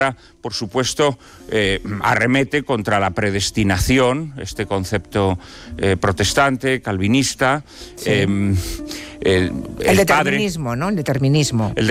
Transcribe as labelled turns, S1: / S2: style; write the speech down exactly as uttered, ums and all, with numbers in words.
S1: Por supuesto, eh, arremete contra la predestinación, este concepto eh, protestante, calvinista.
S2: Sí.
S1: Eh, el,
S2: el, el determinismo, padre, ¿no? El determinismo.
S1: El